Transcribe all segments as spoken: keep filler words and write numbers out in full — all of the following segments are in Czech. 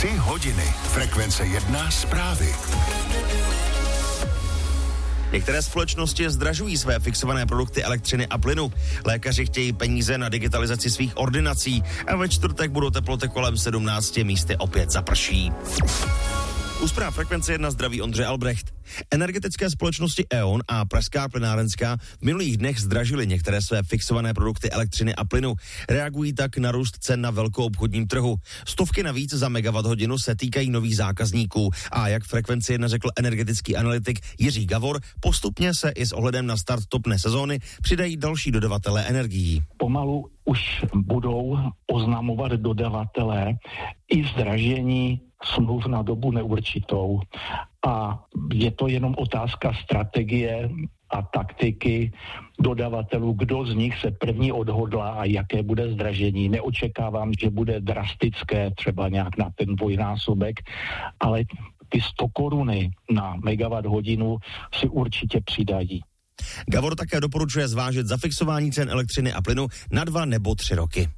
Tři hodiny. Frekvence jedna zprávy. Některé společnosti zdražují své fixované produkty elektřiny a plynu. Lékaři chtějí peníze na digitalizaci svých ordinací a ve čtvrtek budou teploty kolem sedmnáct, místy opět zaprší. U zpráv Frekvence jedna zdraví Ondřej Albrecht. Energetické společnosti E.ON a Pražská plynárenská v minulých dnech zdražily některé své fixované produkty elektřiny a plynu. Reagují tak na růst cen na velkoobchodním trhu. Stovky navíc za megawatt hodinu se týkají nových zákazníků. A jak Frekvenci jedna řekl energetický analytik Jiří Gavor, postupně se i s ohledem na start topné sezóny přidají další dodavatelé energií. Pomalu už budou oznamovat dodavatelé i zdražení smluv na dobu neurčitou. A je to jenom otázka strategie a taktiky dodavatelů, kdo z nich se první odhodlá a jaké bude zdražení. Neočekávám, že bude drastické, třeba nějak na ten dvojnásobek, ale ty sto koruny na megawatt hodinu si určitě přidají. Gavor také doporučuje zvážit zafixování cen elektřiny a plynu na dva nebo tři roky.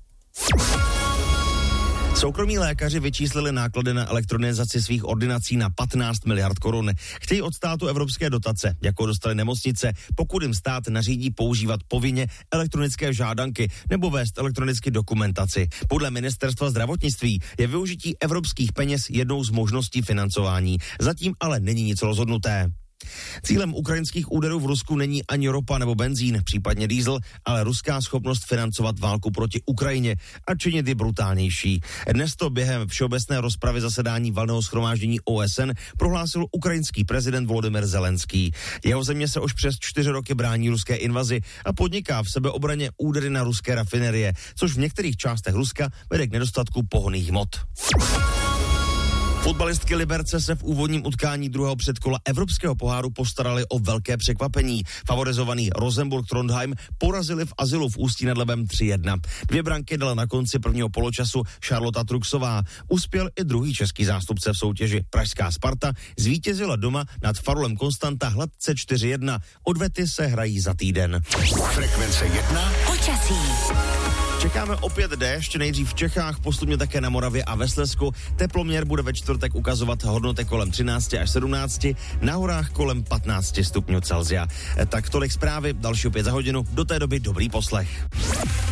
Soukromí lékaři vyčíslili náklady na elektronizaci svých ordinací na patnáct miliard korun. Chtějí od státu evropské dotace, jako dostali nemocnice, pokud jim stát nařídí používat povinně elektronické žádanky nebo vést elektronicky dokumentaci. Podle ministerstva zdravotnictví je využití evropských peněz jednou z možností financování. Zatím ale není nic rozhodnuté. Cílem ukrajinských úderů v Rusku není ani ropa nebo benzín, případně diesel, ale ruská schopnost financovat válku proti Ukrajině a činit ji brutálnější. Dnes to během všeobecné rozpravy zasedání valného shromáždění O S N prohlásil ukrajinský prezident Volodymyr Zelenský. Jeho země se už přes čtyři roky brání ruské invazi a podniká v sebeobraně údery na ruské rafinerie, což v některých částech Ruska vede k nedostatku pohonných hmot. Fotbalistky Liberce se v úvodním utkání druhého předkola Evropského poháru postarali o velké překvapení. Favorizovaný Rosenborg Trondheim porazili v Azylu v Ústí nad Labem tři jedna. Dvě branky dala na konci prvního poločasu Charlotta Truxová. Uspěl i druhý český zástupce v soutěži Pražská Sparta. Zvítězila doma nad Farolem Konstanta hladce čtyři jedna. Odvety se hrají za týden. Frekvence jedna. Počasí. Čekáme opět déšť, nejdřív v Čechách, postupně také na Moravě a ve Slezsku. Teploměr bude ve čtvrtek ukazovat hodnoty kolem třináct až sedmnáct, na horách kolem patnáct stupňů Celsia. Tak tolik zprávy, další opět za hodinu, do té doby dobrý poslech.